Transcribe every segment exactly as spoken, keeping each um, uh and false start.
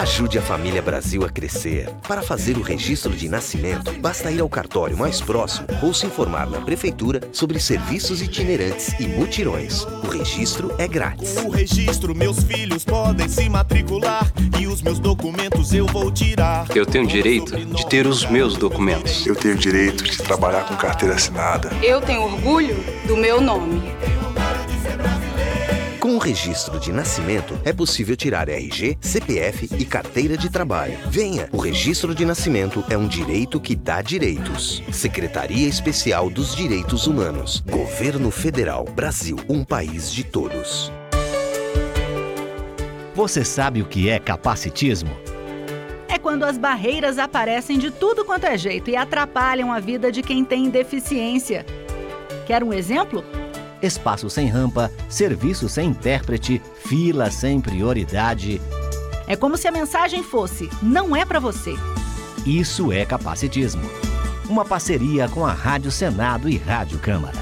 Ajude a família Brasil a crescer. Para fazer o registro de nascimento, basta ir ao cartório mais próximo ou se informar na prefeitura sobre serviços itinerantes e mutirões. O registro é grátis. Com o registro, meus filhos podem se matricular e os meus documentos eu vou tirar. Eu tenho direito de ter os meus documentos. Eu tenho direito de trabalhar com carteira assinada. Eu tenho orgulho do meu nome. Com o registro de nascimento, é possível tirar R G, C P F e carteira de trabalho. Venha! O registro de nascimento é um direito que dá direitos. Secretaria Especial dos Direitos Humanos. Governo Federal. Brasil, um país de todos. Você sabe o que é capacitismo? É quando as barreiras aparecem de tudo quanto é jeito e atrapalham a vida de quem tem deficiência. Quer um exemplo? Espaço sem rampa, serviço sem intérprete, fila sem prioridade. É como se a mensagem fosse: não é para você. Isso é capacitismo. Uma parceria com a Rádio Senado e Rádio Câmara.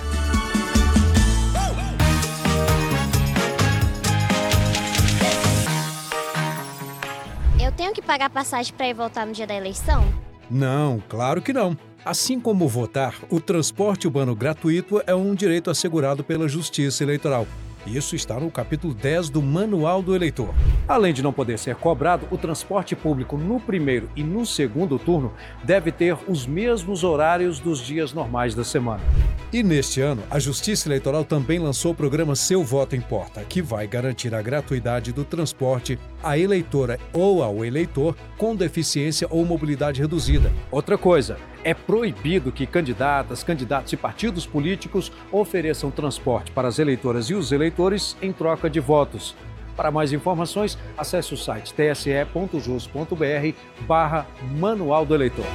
Eu tenho que pagar passagem para ir voltar no dia da eleição? Não, claro que não. Assim como votar, o transporte urbano gratuito é um direito assegurado pela Justiça Eleitoral. Isso está no capítulo dez do Manual do Eleitor. Além de não poder ser cobrado, o transporte público no primeiro e no segundo turno deve ter os mesmos horários dos dias normais da semana. E neste ano, a Justiça Eleitoral também lançou o programa Seu Voto Importa, que vai garantir a gratuidade do transporte à eleitora ou ao eleitor com deficiência ou mobilidade reduzida. Outra coisa, é proibido que candidatas, candidatos e partidos políticos ofereçam transporte para as eleitoras e os eleitores em troca de votos. Para mais informações, acesse o site t s e ponto jus ponto b r barra Manual do Eleitor.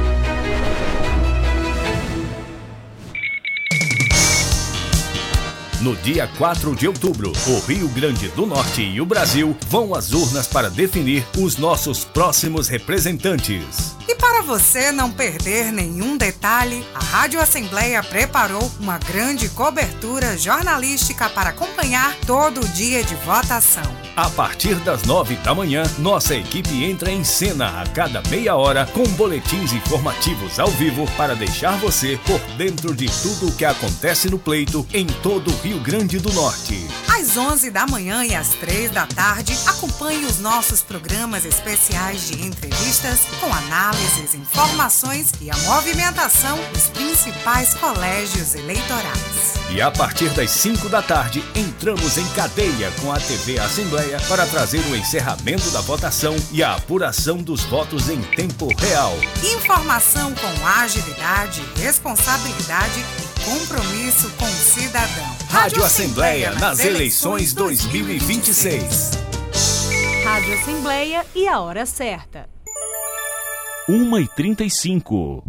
No dia quatro de outubro, o Rio Grande do Norte e o Brasil vão às urnas para definir os nossos próximos representantes. E para você não perder nenhum detalhe, a Rádio Assembleia preparou uma grande cobertura jornalística para acompanhar todo o dia de votação. A partir das nove da manhã, nossa equipe entra em cena a cada meia hora com boletins informativos ao vivo para deixar você por dentro de tudo o que acontece no pleito em todo o Rio Grande do Norte. Às onze da manhã e às três da tarde, acompanhe os nossos programas especiais de entrevistas com análises, informações e a movimentação dos principais colégios eleitorais. E a partir das cinco da tarde, entramos em cadeia com a T V Assembleia para trazer o encerramento da votação e a apuração dos votos em tempo real. Informação com agilidade, responsabilidade e compromisso com o cidadão. Rádio Assembleia nas eleições dois mil e vinte e seis. Rádio Assembleia e a hora certa. uma e trinta e cinco.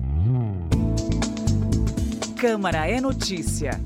Câmara é notícia.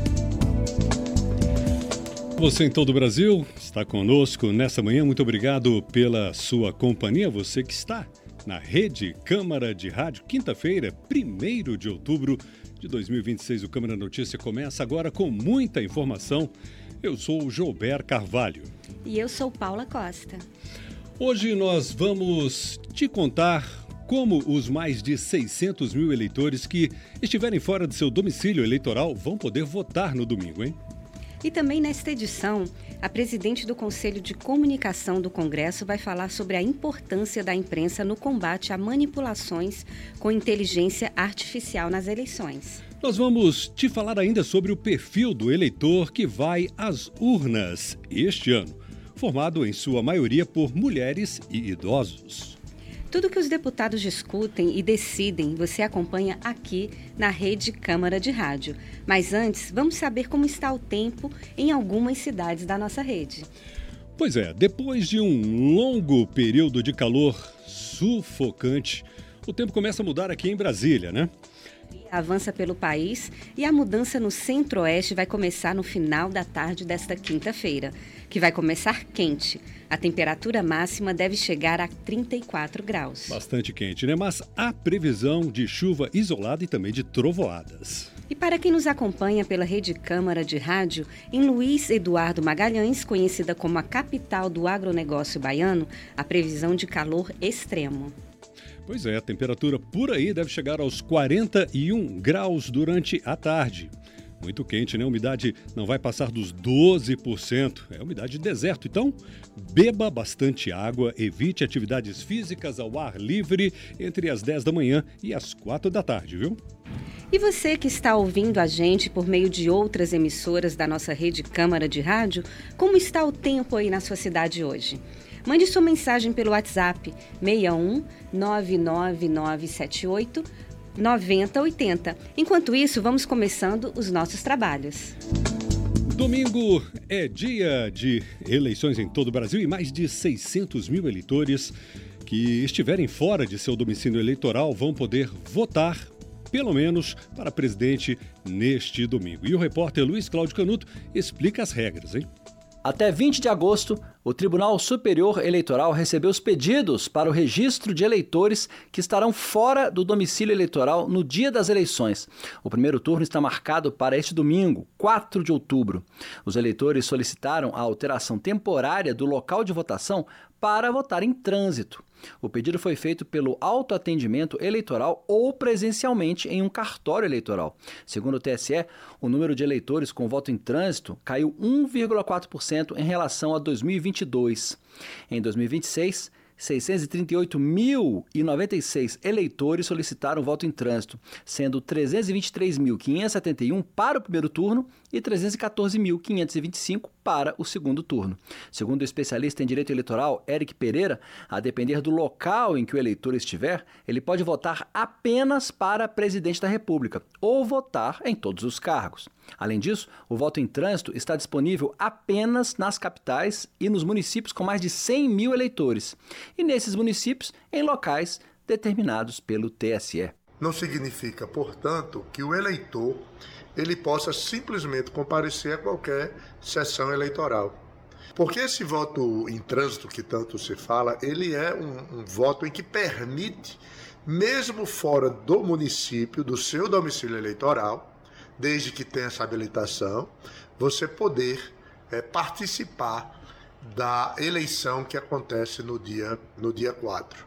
Você em todo o Brasil está conosco nessa manhã. Muito obrigado pela sua companhia. Você que está na Rede Câmara de Rádio. Quinta-feira, primeiro de outubro de dois mil e vinte e seis. O Câmara Notícia começa agora com muita informação. Eu sou o Joubert Carvalho. E eu sou Paula Costa. Hoje nós vamos te contar como os mais de seiscentos mil eleitores que estiverem fora de seu domicílio eleitoral vão poder votar no domingo, hein? E também nesta edição, a presidente do Conselho de Comunicação do Congresso vai falar sobre a importância da imprensa no combate a manipulações com inteligência artificial nas eleições. Nós vamos te falar ainda sobre o perfil do eleitor que vai às urnas este ano, formado em sua maioria por mulheres e idosos. Tudo que os deputados discutem e decidem, você acompanha aqui na Rede Câmara de Rádio. Mas antes, vamos saber como está o tempo em algumas cidades da nossa rede. Pois é, depois de um longo período de calor sufocante, o tempo começa a mudar aqui em Brasília, né? Avança pelo país e a mudança no centro-oeste vai começar no final da tarde desta quinta-feira, que vai começar quente. A temperatura máxima deve chegar a trinta e quatro graus. Bastante quente, né? Mas há previsão de chuva isolada e também de trovoadas. E para quem nos acompanha pela Rede Câmara de Rádio, em Luiz Eduardo Magalhães, conhecida como a capital do agronegócio baiano, a previsão de calor extremo. Pois é, a temperatura por aí deve chegar aos quarenta e um graus durante a tarde. Muito quente, né? A umidade não vai passar dos doze por cento. É umidade de deserto. Então, beba bastante água, evite atividades físicas ao ar livre entre as dez da manhã e as quatro da tarde, viu? E você que está ouvindo a gente por meio de outras emissoras da nossa Rede Câmara de Rádio, como está o tempo aí na sua cidade hoje? Mande sua mensagem pelo WhatsApp seis um nove nove nove sete oito nove zero oito zero. Enquanto isso, vamos começando os nossos trabalhos. Domingo é dia de eleições em todo o Brasil e mais de seiscentos mil eleitores que estiverem fora de seu domicílio eleitoral vão poder votar, pelo menos para presidente, neste domingo. E o repórter Luiz Cláudio Canuto explica as regras, hein? Até vinte de agosto, o Tribunal Superior Eleitoral recebeu os pedidos para o registro de eleitores que estarão fora do domicílio eleitoral no dia das eleições. O primeiro turno está marcado para este domingo, quatro de outubro. Os eleitores solicitaram a alteração temporária do local de votação para votar em trânsito. O pedido foi feito pelo autoatendimento eleitoral ou presencialmente em um cartório eleitoral. Segundo o T S E, o número de eleitores com voto em trânsito caiu um vírgula quatro por cento em relação a dois mil e vinte e dois. Em dois mil e vinte e seis, seiscentos e trinta e oito mil e noventa e seis eleitores solicitaram voto em trânsito, sendo trezentos e vinte e três mil quinhentos e setenta e um para o primeiro turno e trezentos e quatorze mil quinhentos e vinte e cinco para o segundo turno. Segundo o especialista em direito eleitoral, Eric Pereira, a depender do local em que o eleitor estiver, ele pode votar apenas para presidente da República ou votar em todos os cargos. Além disso, o voto em trânsito está disponível apenas nas capitais e nos municípios com mais de cem mil eleitores, e nesses municípios em locais determinados pelo T S E. Não significa, portanto, que o eleitor ele possa simplesmente comparecer a qualquer sessão eleitoral. Porque esse voto em trânsito que tanto se fala, ele é um, um voto em que permite, mesmo fora do município, do seu domicílio eleitoral, desde que tenha essa habilitação, você poder é, participar da eleição que acontece no dia, no dia quatro.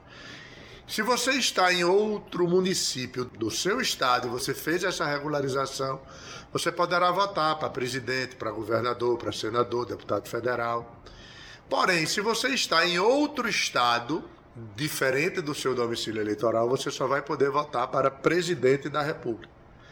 Se você está em outro município do seu estado e você fez essa regularização, você poderá votar para presidente, para governador, para senador, deputado federal. Porém, se você está em outro estado, diferente do seu domicílio eleitoral, você só vai poder votar para presidente da República.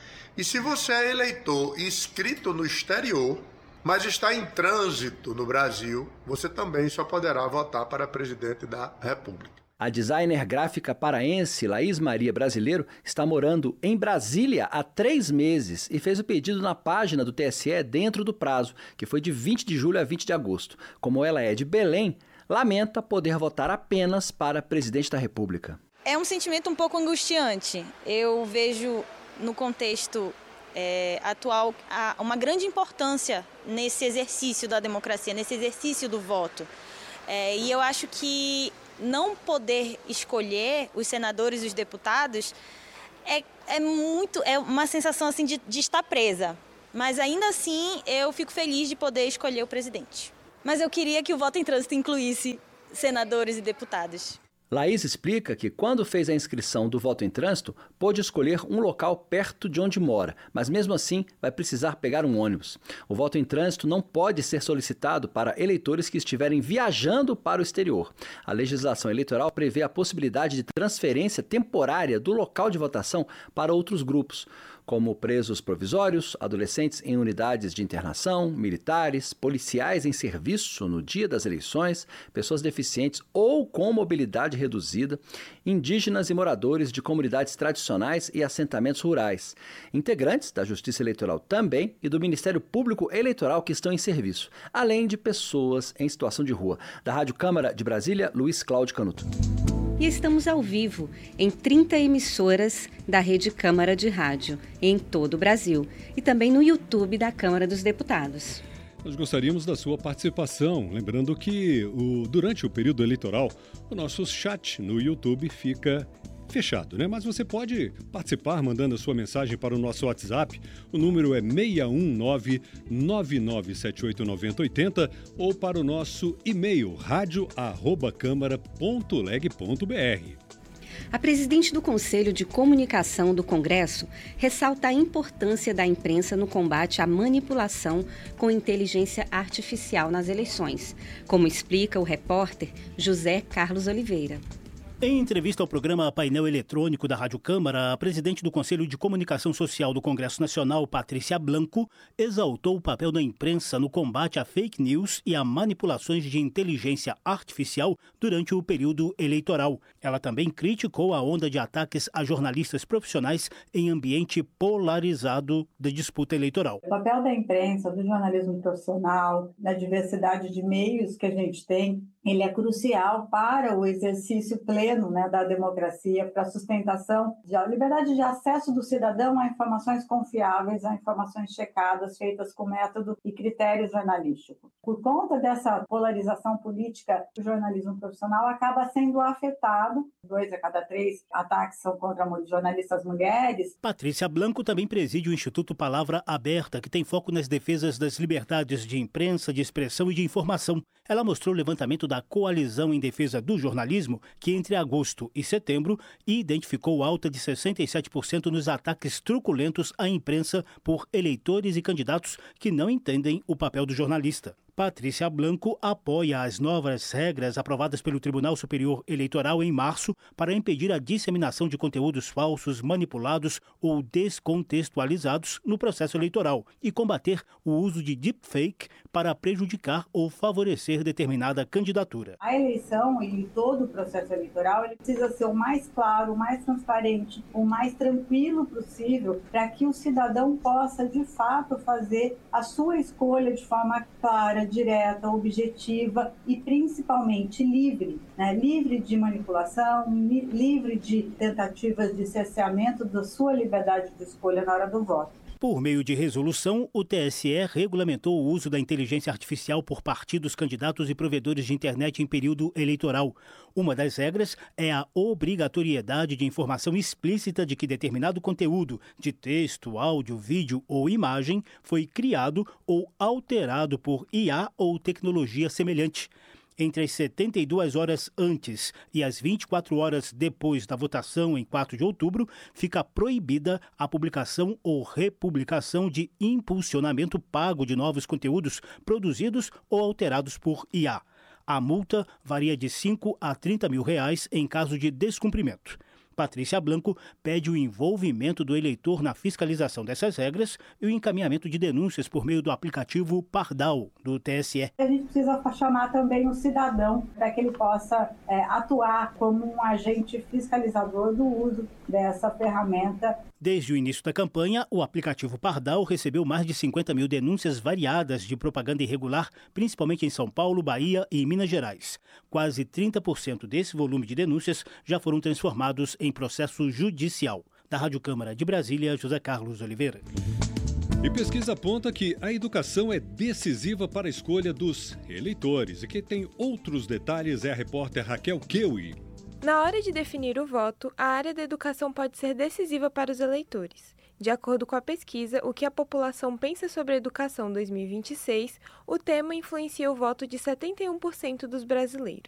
E se você é eleitor inscrito no exterior, mas está em trânsito no Brasil, você também só poderá votar para presidente da República. A designer gráfica paraense Laís Maria Brasileiro está morando em Brasília há três meses e fez o pedido na página do T S E dentro do prazo, que foi de vinte de julho a vinte de agosto. Como ela é de Belém, lamenta poder votar apenas para presidente da República. É um sentimento um pouco angustiante. Eu vejo no contexto é, atual uma grande importância nesse exercício da democracia, nesse exercício do voto. É, e eu acho que não poder escolher os senadores e os deputados é, é, muito, é uma sensação assim, de, de estar presa. Mas ainda assim eu fico feliz de poder escolher o presidente. Mas eu queria que o voto em trânsito incluísse senadores e deputados. Laís explica que, quando fez a inscrição do voto em trânsito, pôde escolher um local perto de onde mora, mas mesmo assim vai precisar pegar um ônibus. O voto em trânsito não pode ser solicitado para eleitores que estiverem viajando para o exterior. A legislação eleitoral prevê a possibilidade de transferência temporária do local de votação para outros grupos, como presos provisórios, adolescentes em unidades de internação, militares, policiais em serviço no dia das eleições, pessoas deficientes ou com mobilidade reduzida, indígenas e moradores de comunidades tradicionais e assentamentos rurais, integrantes da Justiça Eleitoral também e do Ministério Público Eleitoral que estão em serviço, além de pessoas em situação de rua. Da Rádio Câmara de Brasília, Luiz Cláudio Canuto. E estamos ao vivo em trinta emissoras da Rede Câmara de Rádio, em todo o Brasil, e também no YouTube da Câmara dos Deputados. Nós gostaríamos da sua participação, lembrando que o, durante o período eleitoral, o nosso chat no YouTube fica fechado, né? Mas você pode participar mandando a sua mensagem para o nosso WhatsApp. O número é seis um nove, nove nove sete oito nove zero oito zero ou para o nosso e-mail rádio arroba câmara ponto leg ponto br. A presidente do Conselho de Comunicação do Congresso ressalta a importância da imprensa no combate à manipulação com inteligência artificial nas eleições, como explica o repórter José Carlos Oliveira. Em entrevista ao programa Painel Eletrônico da Rádio Câmara, a presidente do Conselho de Comunicação Social do Congresso Nacional, Patrícia Blanco, exaltou o papel da imprensa no combate a fake news e a manipulações de inteligência artificial durante o período eleitoral. Ela também criticou a onda de ataques a jornalistas profissionais em ambiente polarizado de disputa eleitoral. O papel da imprensa, do jornalismo profissional, da diversidade de meios que a gente tem, ele é crucial para o exercício pleno, né, da democracia, para a sustentação da liberdade de acesso do cidadão a informações confiáveis, a informações checadas, feitas com método e critérios jornalísticos. Por conta dessa polarização política, o jornalismo profissional acaba sendo afetado. Dois a cada três ataques são contra jornalistas mulheres. Patrícia Blanco também preside o Instituto Palavra Aberta, que tem foco nas defesas das liberdades de imprensa, de expressão e de informação. Ela mostrou o levantamento da Coalizão em Defesa do Jornalismo, que entre agosto e setembro identificou alta de sessenta e sete por cento nos ataques truculentos à imprensa por eleitores e candidatos que não entendem o papel do jornalista. Patrícia Blanco apoia as novas regras aprovadas pelo Tribunal Superior Eleitoral em março para impedir a disseminação de conteúdos falsos, manipulados ou descontextualizados no processo eleitoral e combater o uso de deepfake para prejudicar ou favorecer determinada candidatura. A eleição e todo o processo eleitoral ele precisa ser o mais claro, o mais transparente, o mais tranquilo possível para que o cidadão possa, de fato, fazer a sua escolha de forma clara, direta, objetiva e principalmente livre, né? Livre de manipulação, livre de tentativas de cerceamento da sua liberdade de escolha na hora do voto. Por meio de resolução, o T S E regulamentou o uso da inteligência artificial por partidos, candidatos e provedores de internet em período eleitoral. Uma das regras é a obrigatoriedade de informação explícita de que determinado conteúdo de texto, áudio, vídeo ou imagem foi criado ou alterado por I A ou tecnologia semelhante. Entre as setenta e duas horas antes e as vinte e quatro horas depois da votação em quatro de outubro, fica proibida a publicação ou republicação de impulsionamento pago de novos conteúdos produzidos ou alterados por I A. A multa varia de cinco a trinta mil reais em caso de descumprimento. Patrícia Blanco pede o envolvimento do eleitor na fiscalização dessas regras e o encaminhamento de denúncias por meio do aplicativo Pardal, do T S E. A gente precisa chamar também o cidadão para que ele possa é, atuar como um agente fiscalizador do uso dessa ferramenta. Desde o início da campanha, o aplicativo Pardal recebeu mais de cinquenta mil denúncias variadas de propaganda irregular, principalmente em São Paulo, Bahia e Minas Gerais. Quase trinta por cento desse volume de denúncias já foram transformados em processo judicial. Da Rádio Câmara de Brasília, José Carlos Oliveira. E pesquisa aponta que a educação é decisiva para a escolha dos eleitores. E quem tem outros detalhes é a repórter Raquel Kewi. Na hora de definir o voto, a área da educação pode ser decisiva para os eleitores. De acordo com a pesquisa O que a população pensa sobre a educação dois mil e vinte e seis, o tema influencia o voto de setenta e um por cento dos brasileiros.